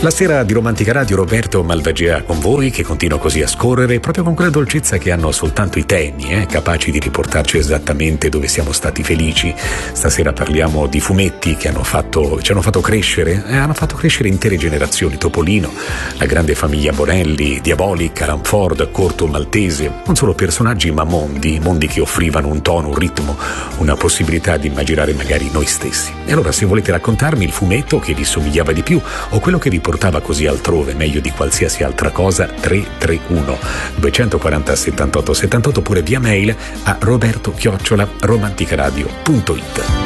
La sera di Romantica Radio, Roberto Malvagea con voi, che continua così a scorrere, proprio con quella dolcezza che hanno soltanto i temi, capaci di riportarci esattamente dove siamo stati felici. Stasera parliamo di fumetti che ci hanno fatto crescere intere generazioni. Topolino, la grande famiglia Bonelli, Diabolic, Alan Ford, Corto Maltese, non solo personaggi ma mondi che offrivano un tono, un ritmo, una possibilità di immaginare magari noi stessi. E allora, se volete raccontarmi il fumetto che vi somigliava di più o quello che vi portava così altrove, meglio di qualsiasi altra cosa, 331 240 78 78 oppure via mail a roberto@romanticaradio.it.